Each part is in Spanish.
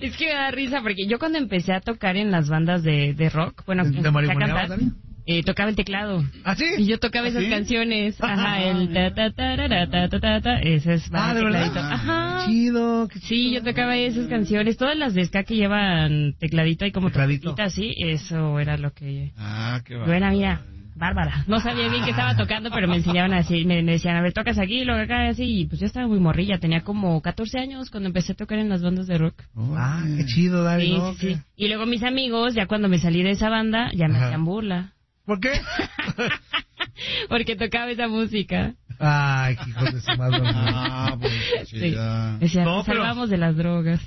Es que me da risa porque yo cuando empecé a tocar en las bandas de rock, bueno, ¿De empecé a marihuana, cantar, tocaba el teclado. ¿Ah, sí? Y yo tocaba esas canciones. Ajá, el ta ta tarara, ta ta ta ta. Ese es Ah, ¿de verdad? tecladito. Ajá. Chido. Qué Sí, yo tocaba esas canciones. Todas las de ska que llevan tecladito y como Tecladito. trompetita, sí, eso era lo que Qué yo era, mira, bárbara. No sabía bien qué estaba tocando, pero me enseñaban así, me decían, a ver, tocas aquí, luego acá, así, y pues yo estaba muy morrilla, tenía como 14 años cuando empecé a tocar en las bandas de rock. Qué chido, Dari, Sí, ¿no? sí, sí. Y luego mis amigos, ya cuando me salí de esa banda, ya me hacían burla. ¿Por qué? Porque tocaba esa música. Ay, qué hijos de su madre. Pues Sí. chida. Decían, No, nos pero- salvamos de las drogas.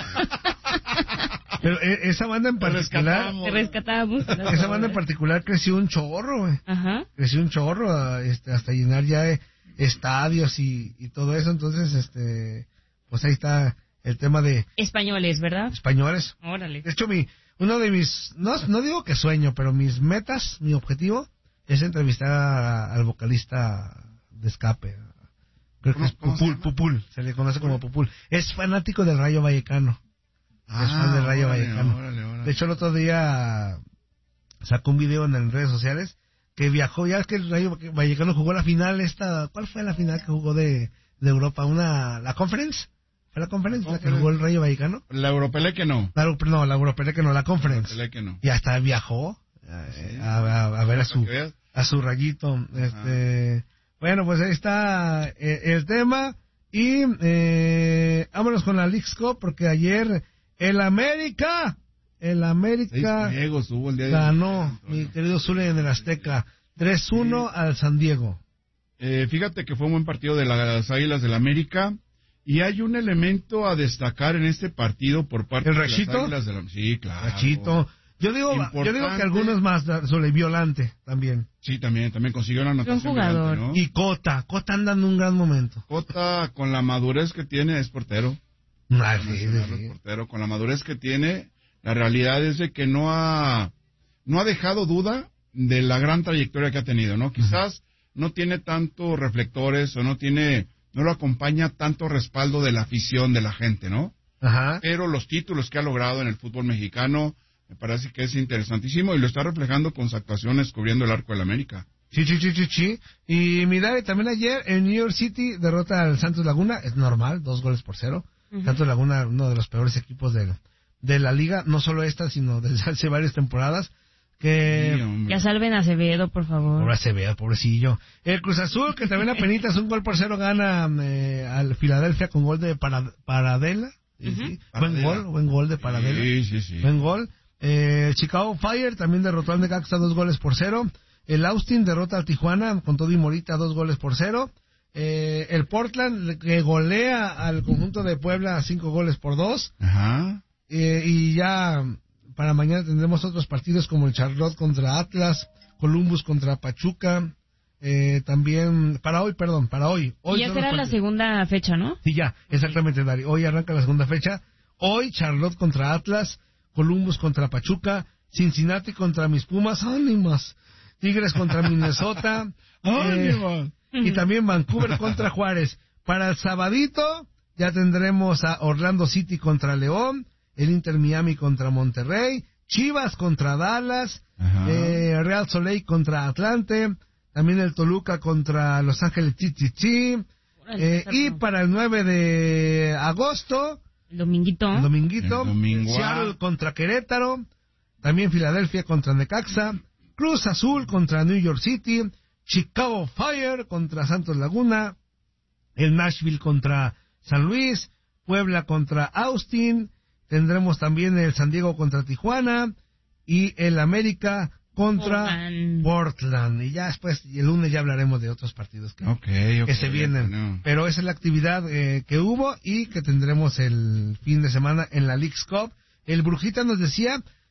Pero esa banda en particular, Te rescatábamos. de las esa banda en drogas. particular creció un chorro, güey. Ajá. Creció un chorro, hasta llenar ya estadios y todo eso. Entonces, pues ahí está el tema de Españoles, ¿verdad? españoles. Órale. De hecho, uno de mis, no digo que sueño, pero mis metas, mi objetivo es entrevistar al vocalista de Escape. Creo que es ¿Cómo se llama? Pupul, se le conoce como Pupul. Es fanático del Rayo Vallecano. Es fan del Rayo Vallecano. Órale. De hecho, el otro día sacó un video en redes sociales que viajó, ya es que el Rayo Vallecano jugó la final ¿cuál fue la final que jugó de Europa? ¿La Conference? ¿Fue la Conference la que jugó el Rayo Vallecano? La Europeleque no. La Europea que no, la Conference. Europeleque no. Y hasta viajó a ver a su Rayito. Bueno, pues ahí está el tema. Y vámonos con la Leagues Cup, porque ayer el América 6 juegos hubo el día de ganó, mi querido Zule, en el Azteca, 3-1 al San Diego. Fíjate que fue un buen partido de las Águilas del América. Y hay un elemento a destacar en este partido por parte ¿El de las Rachito? Águilas del América. Sí, claro. Rachito. Yo digo que algunos más, Zule, Violante también. Sí, también consiguió una anotación. Buen jugador. Violante, ¿no? Y Cota anda en un gran momento. Cota, con la madurez que tiene, es portero. Ah, sí, Mencionarlo, sí. es portero. Con la madurez que tiene, la realidad es de que no ha dejado duda de la gran trayectoria que ha tenido, ¿no? Quizás no tiene tantos reflectores o no lo acompaña tanto respaldo de la afición de la gente, ¿no? Ajá. Pero los títulos que ha logrado en el fútbol mexicano me parece que es interesantísimo y lo está reflejando con sus actuaciones cubriendo el arco del América. Sí. Y mira, también ayer en New York City derrota al Santos Laguna, es normal, 2-0. Santos Laguna, uno de los peores equipos de la liga, no solo esta, sino desde hace varias temporadas. Sí, hombre. Ya salven a Acevedo, por favor. Pobre Acevedo, pobrecillo. El Cruz Azul, que también apenitas 1-0 gana al Filadelfia con gol de Paradela. Sí. Buen gol de Paradela. Sí. Buen gol. Chicago Fire también derrotó al Necaxa 2-0. El Austin derrota al Tijuana con todo y Morita 2-0. El Portland que golea al conjunto de Puebla 5-2. Ajá. Y ya para mañana tendremos otros partidos como el Charlotte contra Atlas, Columbus contra Pachuca, también para hoy. Y ya será la segunda fecha, ¿no? Sí, ya, exactamente, Dari. Hoy arranca la segunda fecha. Hoy Charlotte contra Atlas, Columbus contra Pachuca, Cincinnati contra mis Pumas, ánimos, Tigres contra Minnesota, y también Vancouver contra Juárez. Para el sabadito ya tendremos a Orlando City contra León, el Inter Miami contra Monterrey, Chivas contra Dallas, Real Soleil contra Atlante, también el Toluca contra Los Ángeles Chichichi, y para el 9 de agosto, El dominguito. Seattle contra Querétaro, también Filadelfia contra Necaxa, Cruz Azul contra New York City, Chicago Fire contra Santos Laguna, el Nashville contra San Luis, Puebla contra Austin, tendremos también el San Diego contra Tijuana y el América contra Portland. Y ya después, el lunes ya hablaremos de otros partidos que se vienen. No. Pero esa es la actividad que hubo y que tendremos el fin de semana en la Leagues Cup. El Brujita nos decía